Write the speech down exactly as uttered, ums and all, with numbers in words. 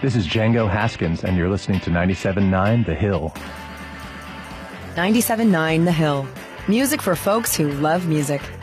This is Django Haskins, and you're listening to ninety-seven point nine The Hill. ninety-seven point nine The Hill. Music for folks who love music.